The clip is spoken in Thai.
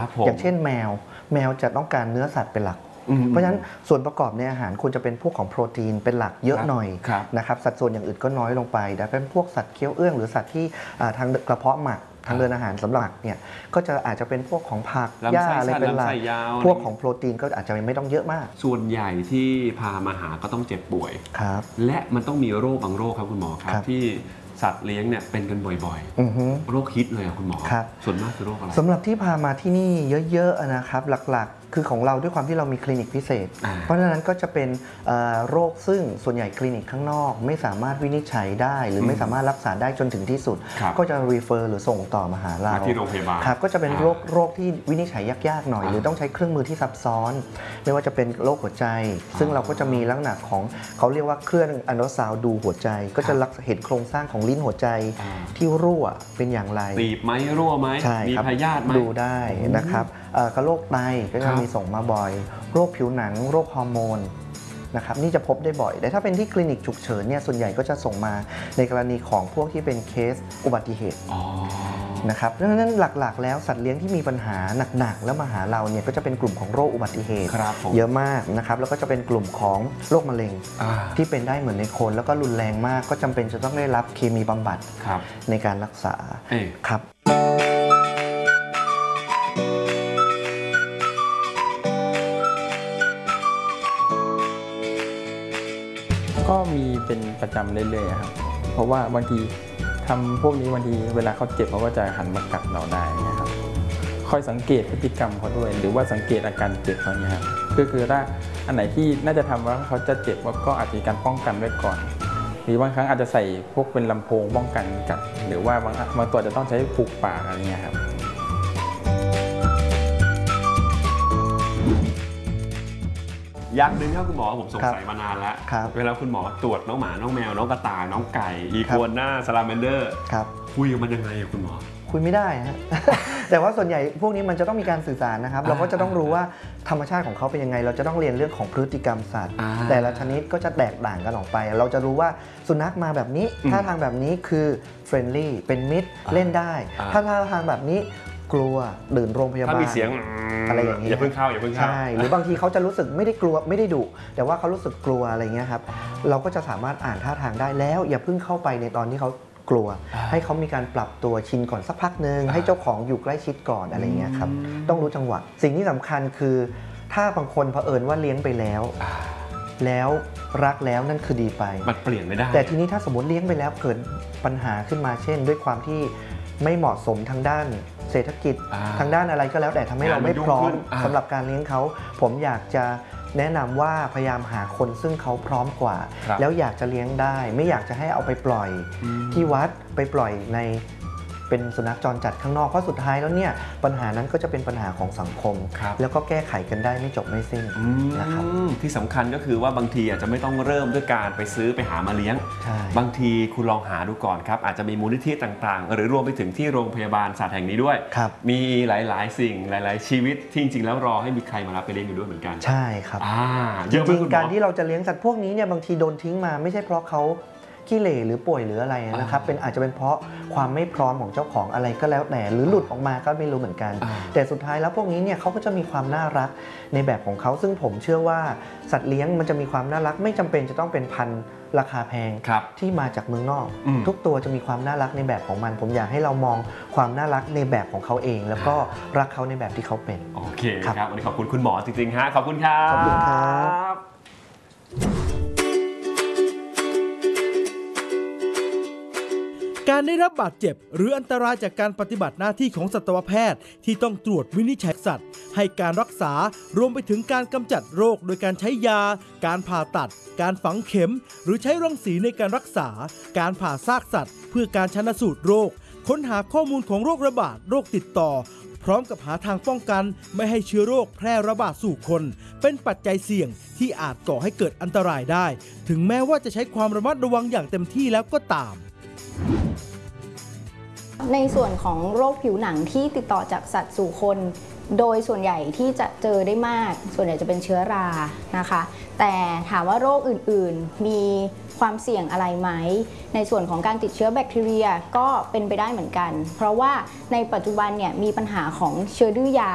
อย่างเช่นแมวจะต้องการเนื้อสัตว์เป็นหลักเพราะฉะนั้นส่วนประกอบในอาหารควรจะเป็นพวกของโปรตีนเป็นหลักเยอะหน่อยนะครับสัดส่วนอย่างอื่นก็น้อยลงไปแต่เป็นพวกสัตว์เคี้ยวเอื้องหรือสัตว์ที่ทางกระเพาะหมักทางเดินอาหารสำหรับเนี่ยก็จะอาจจะเป็นพวกของผักหญ้าอะไรเป็นหลักพวกของโปรตีนก็อาจจะไม่ต้องเยอะมากส่วนใหญ่ที่พามาหาก็ต้องเจ็บป่วยครับและมันต้องมีโรคบางโรคครับคุณหมอครับที่สัตว์เลี้ยงเนี่ยเป็นกันบ่อยๆโรคฮิตเลยคุณหมอส่วนมากคือโรคอะไรสำหรับที่พามาที่นี่เยอะๆนะครับหลักๆคือของเราด้วยความที่เรามีคลินิกพิเศษเพราะฉะนั้นก็จะเป็นโรคซึ่งส่วนใหญ่คลินิกข้างนอกไม่สามารถวินิจฉัยได้หรือไม่สามารถรักษาได้จนถึงที่สุดก็จะ refer หรือส่งต่อมาหาเราที่โรงพยาบาลครับก็จะเป็นโรคที่วินิจฉัยยากๆหน่อยหรือต้องใช้เครื่องมือที่ซับซ้อนไม่ว่าจะเป็นโรคหัวใจซึ่งเราก็จะมีลักษณะของเขาเรียกว่าเครื่องอัลตราซาวด์ดูหัวใจก็จะเห็นโครงสร้างของลิ้นหัวใจที่รั่วเป็นอย่างไรตีบไหมรั่วไหมมีพยาธิไหมดูได้นะครับก็โรคไตก็จะมีส่งมาบ่อยโรคผิวหนังโรคฮอร์โมนนะครับนี่จะพบได้บ่อยแต่ถ้าเป็นที่คลินิกฉุกเฉินเนี่ยส่วนใหญ่ก็จะส่งมาในกรณีของพวกที่เป็นเคสอุบัติเหตุนะครับดังนั้นหลักๆแล้วสัตว์เลี้ยงที่มีปัญหาหนักๆแล้วมาหาเราเนี่ยก็จะเป็นกลุ่มของโรคอุบัติเหตุเยอะมากนะครับแล้วก็จะเป็นกลุ่มของโรคมะเร็งที่เป็นได้เหมือนในคนแล้วก็รุนแรงมากก็จำเป็นจะต้องได้รับเคมีบำบัดในการรักษาครับก็มีเป็นประจำเรื่อยๆครับเพราะว่าบางทีทำพวกนี้บางทีเวลาเขาเจ็บเขาก็จะหันมากัดเราได้นะครับคอยสังเกตพฤติกรรมเขาด้วยหรือว่าสังเกตอาการเจ็บเขาเนี่ยครับคือถ้าอันไหนที่น่าจะทำว่าเขาจะเจ็บก็อาจจะมีการป้องกันไว้ก่อนหรือบางครั้งอาจจะใส่พวกเป็นลำโพงป้องกันกัดหรือว่าบางตัวจะต้องใช้ผูกปากอะไรเงี้ยครับอย่างหนึ่งครับคุณหมอผมสงสัยมานานแล้วเวลาคุณหมอตรวจน้องหมาน้องแมวน้องกระต่ายน้องไก่อีกัวน่าซาลาแมนเดอร์คุยกับมันยังไงคุณหมอคุยไม่ได้ฮะ แต่ว่าส่วนใหญ่พวกนี้มันจะต้องมีการสื่อสารนะครับเราก็จะต้องรู้ว่าธรรมชาติของเขาเป็นยังไงเราจะต้องเรียนเรื่องของพฤติกรรมสัตว์แต่ละชนิดก็จะแตกต่างกันออกไปเราจะรู้ว่าสุนัขมาแบบนี้ท่าทางแบบนี้คือเฟรนลี่เป็นมิตรเล่นได้ถ้าท่าทางแบบนี้กลัวดื่นโรงพยาบาลถ้ามีเสียงอะไรอย่างนี้อย่าเพิ่งเข้าใช่หรือบางทีเขาจะรู้สึกไม่ได้กลัวไม่ได้ดุแต่ว่าเขารู้สึกกลัวอะไรเงี้ยครับเราก็จะสามารถอ่านท่าทางได้แล้วอย่าเพิ่งเข้าไปในตอนที่เขากลัวให้เขามีการปรับตัวชินก่อนสักพักนึงให้เจ้าของอยู่ใกล้ชิดก่อนอะไรเงี้ยครับต้องรู้จังหวะสิ่งที่สำคัญคือถ้าบางคนเผอิญว่าเลี้ยงไปแล้วรักแล้วนั่นคือดีไปมันเปลี่ยนไม่ได้แต่ทีนี้ถ้าสมมติเลี้ยงไปแล้วเกิดปัญหาขึ้นมาเช่นด้วยความที่ไม่เหมาะสมทางด้านเศรษฐกิจทางด้านอะไรก็แล้วแต่ทำให้เราไม่พร้อมสำหรับการเลี้ยงเขาผมอยากจะแนะนำว่าพยายามหาคนซึ่งเขาพร้อมกว่าแล้วอยากจะเลี้ยงได้ไม่อยากจะให้เอาไปปล่อยที่วัดไปปล่อยในเป็นสุนัขจรจัดข้างนอกเพราะสุดท้ายแล้วเนี่ยปัญหานั้นก็จะเป็นปัญหาของสังคมแล้วก็แก้ไขกันได้ไม่จบไม่สิ้นนะครับที่สำคัญก็คือว่าบางทีอาจจะไม่ต้องเริ่มด้วยการไปซื้อไปหามาเลี้ยงบางทีคุณลองหาดูก่อนครับอาจจะมีมูลนิธิต่างๆหรือรวมไปถึงที่โรงพยาบาลสัตว์แห่งนี้ด้วยมีหลายๆสิ่งหลายๆชีวิตที่จริงๆแล้วรอให้มีใครมารับไปเลี้ยงอยู่ด้วยเหมือนกันใช่ครับจริงๆการที่เราจะเลี้ยงสัตว์พวกนี้เนี่ยบางทีโดนทิ้งมาไม่ใช่เพราะเขาขี้เหร่หรือป่วยหรืออะไรนะครับอาจจะเป็นเพราะความไม่พร้อมของเจ้าของอะไรก็แล้วแต่หรือหลุดออกมาก็ไม่รู้เหมือนกันแต่สุดท้ายแล้วพวกนี้เนี่ยเขาก็จะมีความน่ารักในแบบของเขาซึ่งผมเชื่อว่าสัตว์เลี้ยงมันจะมีความน่ารักไม่จำเป็นจะต้องเป็นพันธุ์ราคาแพงที่มาจากเมืองนอกทุกตัวจะมีความน่ารักในแบบของมันผมอยากให้เรามองความน่ารักในแบบของเขาเองแล้วก็รักเขาในแบบที่เขาเป็นโอเคครับวันนี้ขอบคุณคุณหมอจริงๆฮะขอบคุณครับขอบคุณครับการได้รับบาดเจ็บหรืออันตรายจากการปฏิบัติหน้าที่ของสัตวแพทย์ที่ต้องตรวจวินิจฉัยสัตว์ให้การรักษารวมไปถึงการกำจัดโรคโดยการใช้ยาการผ่าตัดการฝังเข็มหรือใช้รังสีในการรักษาการผ่าซากสัตว์เพื่อการชันสูตรโรคค้นหาข้อมูลของโรคระบาดโรคติดต่อพร้อมกับหาทางป้องกันไม่ให้เชื้อโรคแพร่ระบาดสู่คนเป็นปัจจัยเสี่ยงที่อาจก่อให้เกิดอันตรายได้ถึงแม้ว่าจะใช้ความระมัดระวังอย่างเต็มที่แล้วก็ตามในส่วนของโรคผิวหนังที่ติดต่อจากสัตว์สู่คนโดยส่วนใหญ่ที่จะเจอได้มากส่วนใหญ่จะเป็นเชื้อรานะคะแต่ถามว่าโรคอื่นๆมีความเสี่ยงอะไรไหมในส่วนของการติดเชื้อแบคทีเรียก็เป็นไปได้เหมือนกันเพราะว่าในปัจจุบันเนี่ยมีปัญหาของเชื้อดื้อยา